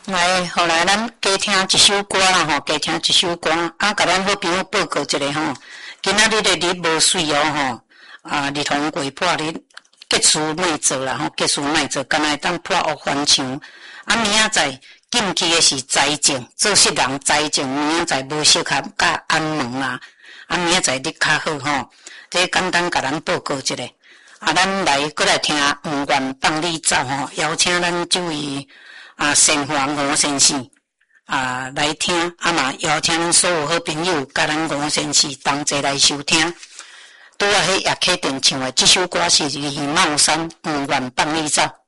后来咱加听一首歌啦吼，加听一首歌，甲咱好朋友报告一下吼。今仔日的日无水哦吼，日头过破日，结束卖做啦吼，结束卖做，干来当破恶翻墙。明仔载禁忌的是财政，做事人财政，明仔载无适合甲安门啦。明仔载日较好吼，这简单甲咱报告一下。咱过来听五元放你走吼，邀请咱这位神华吴先生来听，嘛邀请咱所有好朋友甲咱吴先生同齐来收听。拄迄叶启田唱的这首歌是《二帽山五元放你走》。